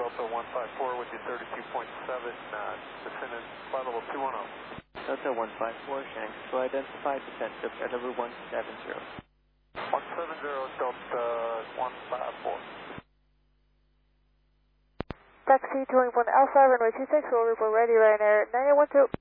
Delta 154 with you 32.7, descendant flight level 210. Delta 154, Shanks, so identified descent of air level 170. 170, Delta 154. Taxi 21 Alpha, runway 26, will report ready, Ryanair 9812.